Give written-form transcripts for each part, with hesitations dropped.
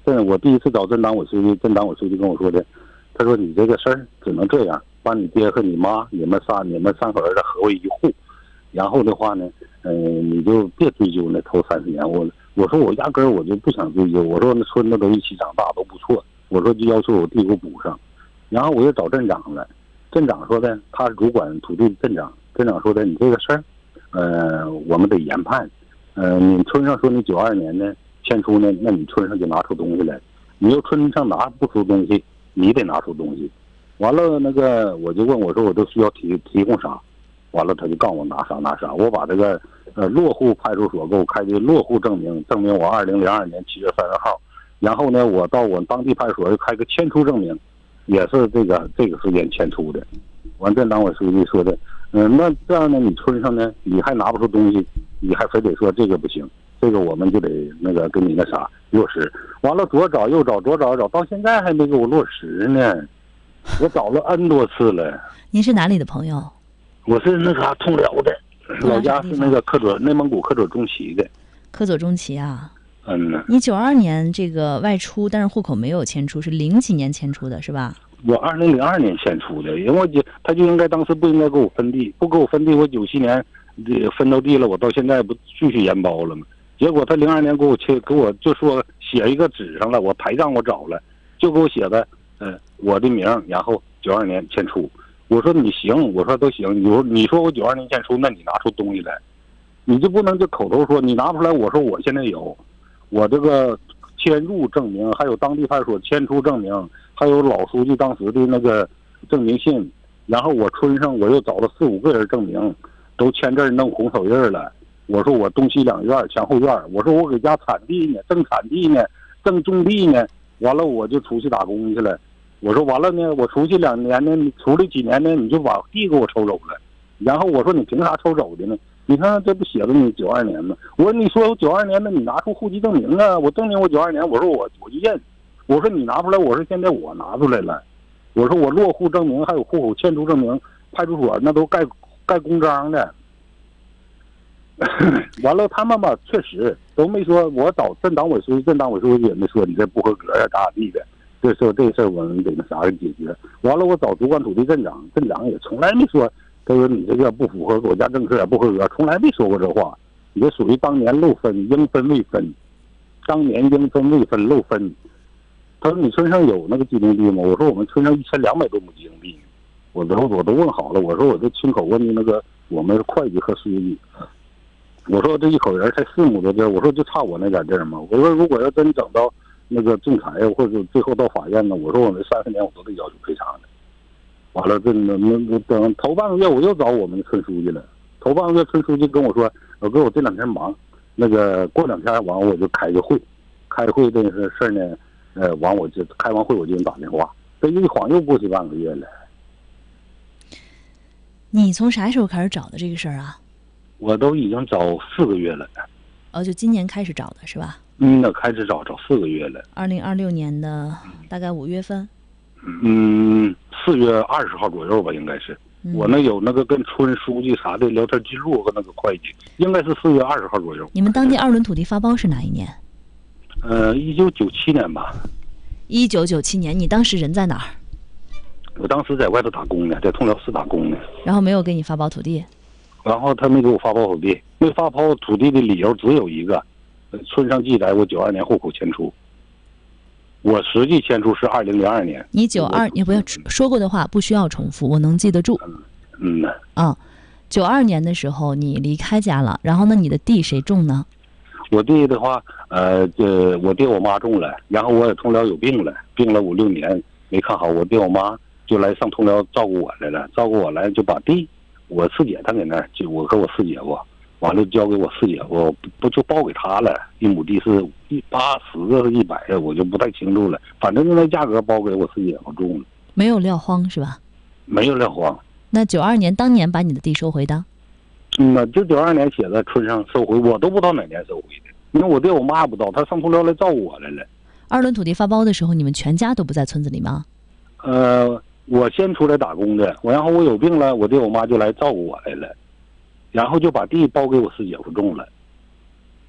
我第一次找镇党委书记，镇党委书记跟我说的，他说你这个事儿只能这样，把你爹和你妈你们三口儿子合为一户，然后的话呢，你就别追究那头30年。我说我压根儿我就不想追究，我说那孙子都一起长大都不错，我说就要求我弟给我补上，然后我又找镇长了，镇长说的他是主管土地的镇长，镇长说的你这个事儿，我们得研判，你村上说你92年呢迁出呢，那你村上就拿出东西来，你要村上拿不出东西，你得拿出东西。完了那个我就问我说我都需要提供啥，完了他就告诉我拿啥，我把这个落户派出所给我开的落户证明我2002年7月30号，然后呢我到我当地派出所又开个迁出证明，也是这个时间迁出的。完镇党委书记说的，那这样呢你村上呢你还拿不出东西，你还非得说这个不行，这个我们就得那个给你那啥落实。完了左找右找到现在还没给我落实呢，我找了 N 多次了。 您是哪里的朋友？ 我是那啥通辽的，老家是那个内蒙古科左中旗的。 科左中旗啊。 嗯。 你92年这个外出，但是户口没有迁出，是00几年迁出的是吧？ 我2002年迁出的，因为他就应该当时不应该给我分地，不给我分地，我97年分到地了，我到现在不继续延包了吗？结果他02年给我就说写一个纸上了，我台账我找了，就给我写的我的名，然后92年迁出。我说你行，我说都行。你说我92年迁出，那你拿出东西来，你就不能就口头说你拿不出来。我说我现在有，我这个迁入证明，还有当地派出所迁出证明，还有老书记当时的那个证明信，然后我村上我又找了4、5个人证明，都签字弄红手印了。我说我东西两院前后院，我说我给家产地呢，正产地呢，正种地呢，完了我就出去打工去了。我说完了呢，我出去2年呢，你出来几年呢，你就把地给我抽走了。然后我说你凭啥抽走的呢？你看这不写着你92年吗？我说你说我92年的，你拿出户籍证明啊，我证明我92年。我说我就认。我说你拿出来，我说现在我拿出来了。我说我落户证明还有户口迁出证明，派出所那都盖公章的。完了他们吧，确实都没说，我找镇党委书记也没说你这不合格呀咋地的。这事儿我们得那啥给解决。完了，我找主管土地镇长也从来没说，他说你这个不符合国家政策，不合格，从来没说过这话。你这属于当年漏分，应分未分，当年应分未分漏分。他说你村上有那个机动地吗？我说我们村上1200多亩机动地，我都问好了。我说我这亲口问的那个我们会计和书记，我说这一口人才4亩多地，我说就差我那点地嘛。我说如果要真整到那个仲裁或者最后到法院呢，我说我那30年我都得要求赔偿的。完了，等头半个月我又找我们村书记了。头半个月村书记跟我说，哥我这2天忙，那个过2天完我就开个会，这个事儿呢，完我就开完会我就给你打电话。这一晃又过去半个月了。 你从啥时候开始找的这个事儿啊？ 我都已经找4个月了。 就今年开始找的是吧？ 那开始找4个月了。 2026年的大概5月份。 4月20号左右吧，应该是。我那有那个跟村书记啥的聊天记录和那个会计，应该是4月20号左右。 你们当地2轮土地发包是哪一年 ？1997年吧。 1997年，你当时人在哪儿？ 我当时在外头打工呢，在通辽市打工呢。 然后没有给你发包土地？ 然后他没给我发包土地，没发包土地的理由只有一个，村上记载我92年户口迁出，我实际迁出是2002年。 你你不要说过的话不需要重复，我能记得住。92年的时候你离开家了，然后呢，你的地谁种呢？ 我弟的话，我爹我妈种了，然后我也通辽有病了5、6年没看好，我爹我妈就来上通辽照顾我来了，就把地。我四姐她在那儿，就我和我四姐夫，完了交给我四姐夫，不就包给他了？1亩地是80个100，我就不太清楚了。反正那价格包给我四姐夫种了， 没有撂荒是吧？ 没有撂荒。 那92年当年把你的地收回的？ 就92年写在村上收回，我都不知道哪年收回的，因为我爹我妈也不知道，他上通辽来照顾我来了。 2轮土地发包的时候，你们全家都不在村子里吗？ 我先出来打工的，然后我有病了，我爹我妈就来照顾我来了，然后就把地包给我四姐夫种了。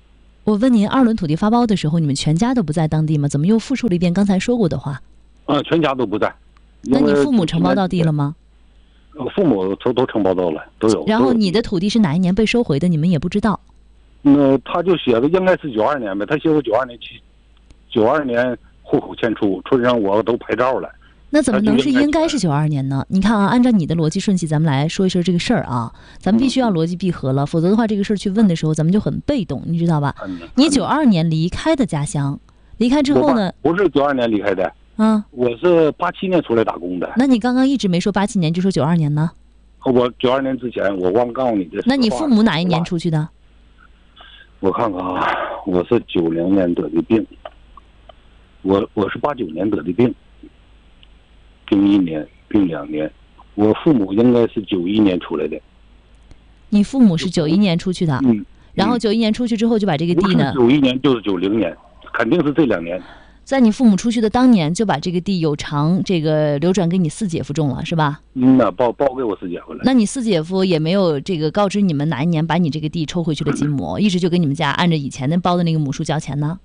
我问您，二轮土地发包的时候，你们全家都不在当地吗？怎么又复述了一遍刚才说过的话？ 全家都不在。 那你父母承包到地了吗？ 父母都承包到了，都有。 然后你的土地是哪一年被收回的？你们也不知道？ 他就写的应该是92年呗，他写的92年户口迁出，村上我都拍照了。 那怎么能是应该是92年呢？你看啊，按照你的逻辑顺序，咱们来说一说这个事儿啊。咱们必须要逻辑闭合了，否则的话，这个事儿去问的时候，咱们就很被动，你知道吧？你92年离开的家乡，离开之后呢？ 不是92年离开的，我是87年出来打工的。 那你刚刚一直没说87年，就说92年呢？ 我92年之前，我忘告诉你的。 那你父母哪一年出去的？ 我看看啊，我是90年得的病，我是89年得的病。病1年，病2年，我父母应该是91年出来的。 你父母是91年出去的，然后91年出去之后就把这个地呢 ，91年就是90年，肯定是这2年。 在你父母出去的当年，就把这个地有偿这个流转给你四姐夫种了，是吧？ 包给我四姐夫了。 那你四姐夫也没有这个告知你们哪一年把你这个地抽回去的几亩，一直就给你们家按照以前的包的那个亩数交钱呢？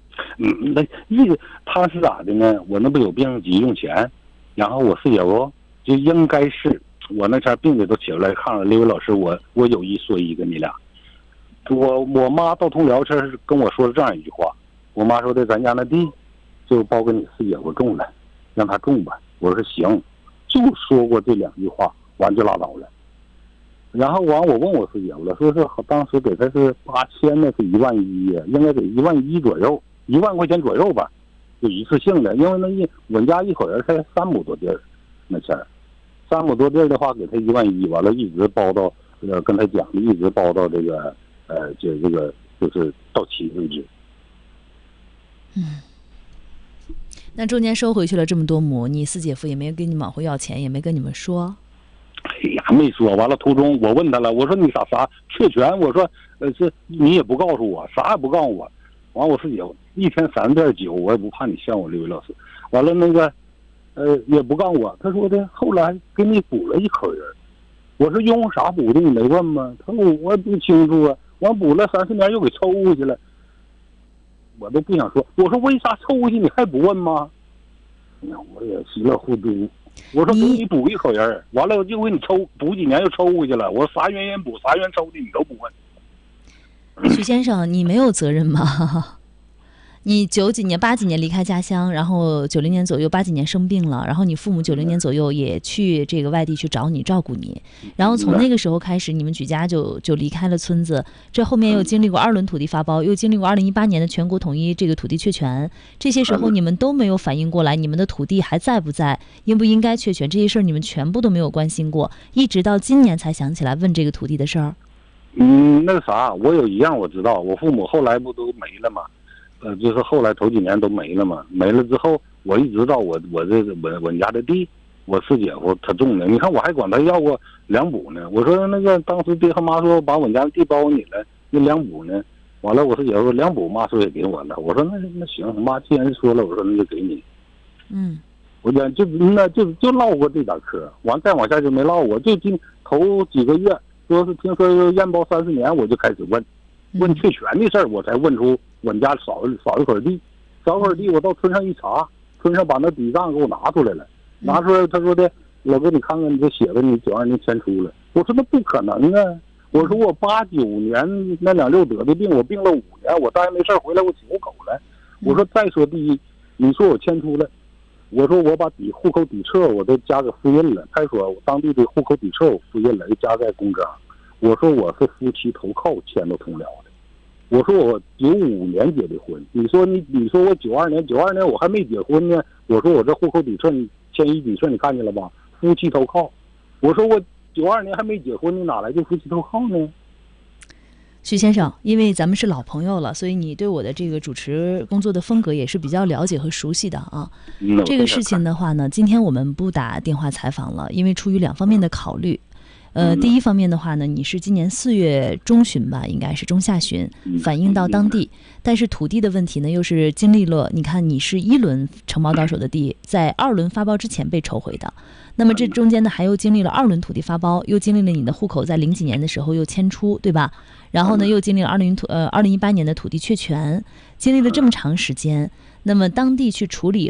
他是咋的呢？我那不有病急用钱。然后我四姐夫就应该是我那前病的都起出来看了，刘伟老师，我有一说一跟你俩，我妈到通辽是跟我说了这样一句话，我妈说的咱家那地就包给你四姐夫种了，让他种吧。我说行，就说过这2句话，完就拉倒了。然后我问我四姐夫了，说是当时给他是8000，那是11000呀，应该给11000左右，1万块钱左右吧。就一次性的，因为我们家一口人才3亩多地儿，那钱，3亩多地儿的话给他11000，完了一直包到跟他讲，一直包到这个就是到期为止。 那中间收回去了这么多亩，你四姐夫也没跟你往回要钱，也没跟你们说？ 哎呀，没说。完了途中我问他了，我说你啥确权？我说是你也不告诉我，啥也不告诉我。完我四姐夫一天3遍酒，我也不怕你像我刘伟老师。完了也不告我，他说的后来给你补了一口人。我说用啥补的？你没问吗？他说我不清楚啊。完补了30年又给抽回去了，我都不想说。我说为啥抽回去你还不问吗？我也稀里糊涂。我说给你补一口人，完了就给你补几年又抽回去了。我啥原因补啥原因抽的你都不问。 许先生，你没有责任吗？你80几年离开家乡，然后90年左右80几年生病了，然后你父母90年左右也去这个外地去找你照顾你，然后从那个时候开始，你们举家就离开了村子。这后面又经历过2轮土地发包，又经历过2018年的全国统一这个土地确权，这些时候你们都没有反应过来，你们的土地还在不在，应不应该确权，这些事儿你们全部都没有关心过，一直到今年才想起来问这个土地的事儿。 那个啥，我有一样我知道，我父母后来不都没了吗？就是后来头几年都没了嘛，没了之后，我一直到我家的地，我四姐夫他种的，你看我还管他要过2亩呢。我说那个当时爹和妈说把我家的地包你了，那2亩呢？完了我四姐夫说2亩，妈说也给我了。我说那行，妈既然说了，我说那就给你。我讲就唠过这点嗑，完再往下就没唠过，就头几个月。说是听说验包30年，我就开始问确权的事儿，我才问出我们家少一块地，我到村上一查，村上把那底账给我拿出来了，拿出来他说的老哥你看看你这写的你92年迁出了，我说那不可能啊，我说我89年那26得的病，我病了5年，我当然没事回来我起户口了，我说再说第一，你说我迁出了。我说我把户口底册我都加个复印了，派出所当地的户口底册我复印了，又加在公章。我说我是夫妻投靠迁到通辽的。我说我95年结的婚，你说我92年我还没结婚呢。我说我这户口底册迁移底册你看见了吧？夫妻投靠。我说我92年还没结婚，你哪来的夫妻投靠呢？ 许先生，因为咱们是老朋友了，所以你对我的这个主持工作的风格也是比较了解和熟悉的啊。这个事情的话呢，今天我们不打电话采访了，因为出于2方面的考虑。第一方面的话呢，你是今年4月中旬吧，应该是中下旬反映到当地，但是土地的问题呢，又是经历了，你看你是1轮承包到手的地，在2轮发包之前被抽回的，那么这中间呢，还又经历了2轮土地发包，又经历了你的户口在00几年的时候又迁出，对吧？ 然后呢又经历了2018年的土地确权，经历了这么长时间，那么当地去处理